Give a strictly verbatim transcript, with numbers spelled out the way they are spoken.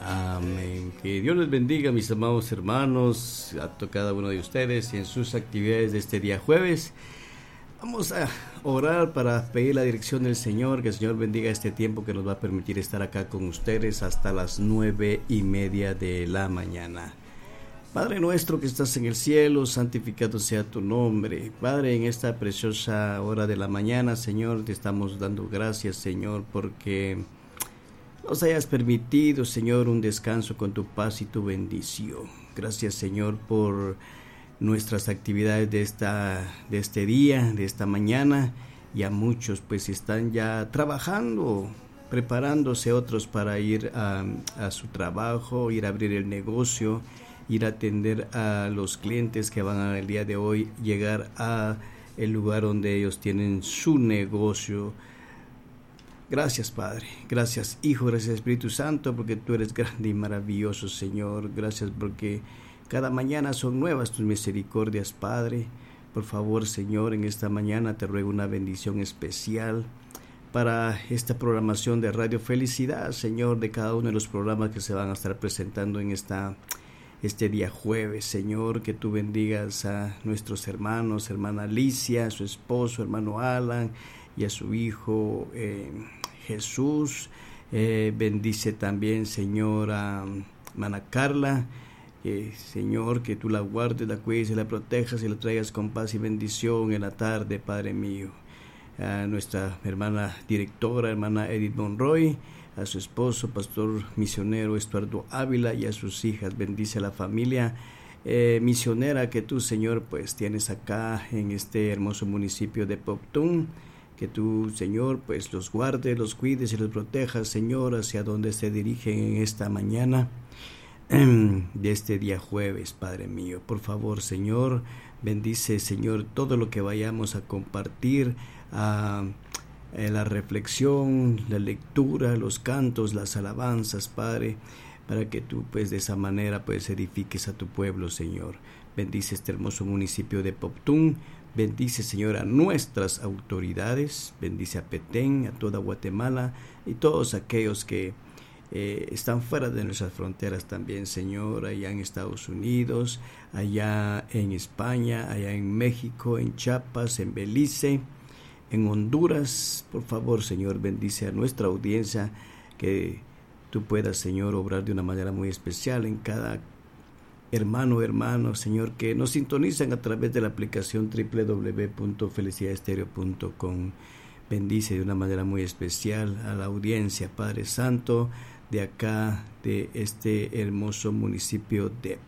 Amén. Que Dios les bendiga, mis amados hermanos, a cada uno de ustedes y en sus actividades de este día jueves. Vamos a orar para pedir la dirección del Señor, que el Señor bendiga este tiempo que nos va a permitir estar acá con ustedes hasta las nueve y media de la mañana. Padre nuestro que estás en el cielo, santificado sea tu nombre. Padre, en esta preciosa hora de la mañana, Señor, te estamos dando gracias, Señor, porque nos hayas permitido, Señor, un descanso con tu paz y tu bendición. Gracias, Señor, por nuestras actividades de esta de este día, de esta mañana. Y a muchos pues están ya trabajando, preparándose, otros para ir a, a su trabajo, ir a abrir el negocio, ir a atender a los clientes que van a, el día de hoy llegar a el lugar donde ellos tienen su negocio. Gracias, Padre, gracias, Hijo, gracias, Espíritu Santo, porque tú eres grande y maravilloso, Señor. Gracias porque cada mañana son nuevas tus misericordias, Padre. Por favor, Señor, en esta mañana te ruego una bendición especial para esta programación de Radio Felicidad, Señor, de cada uno de los programas que se van a estar presentando en esta este día jueves, Señor. Que tú bendigas a nuestros hermanos, hermana Alicia, a su esposo, hermano Alan, y a su hijo eh, Jesús. Eh, bendice también, Señor, a hermana Carla. Eh, Señor, que tú la guardes, la cuides y la protejas y la traigas con paz y bendición en la tarde, Padre mío. A nuestra hermana directora, hermana Edith Monroy, a su esposo, pastor misionero Estuardo Ávila, y a sus hijas. Bendice a la familia eh, misionera que tú, Señor, pues tienes acá en este hermoso municipio de Poptún. Que tú, Señor, pues los guardes, los cuides y los protejas, Señor, hacia donde se dirigen en esta mañana de este día jueves, Padre mío. Por favor, Señor, bendice, Señor, todo lo que vayamos a compartir, a, a la reflexión, la lectura, los cantos, las alabanzas, Padre, para que tú, pues, de esa manera, pues, edifiques a tu pueblo, Señor. Bendice este hermoso municipio de Poptún. Bendice, Señor, a nuestras autoridades. Bendice a Petén, a toda Guatemala y todos aquellos que eh, están fuera de nuestras fronteras también, Señor, allá en Estados Unidos, allá en España, allá en México, en Chiapas, en Belice, en Honduras. Por favor, Señor, bendice a nuestra audiencia, que tú puedas, Señor, obrar de una manera muy especial en cada hermano, hermano, Señor, que nos sintonizan a través de la aplicación doble u doble u doble u punto felicidad estéreo punto com. Bendice de una manera muy especial a la audiencia, Padre Santo, de acá, de este hermoso municipio de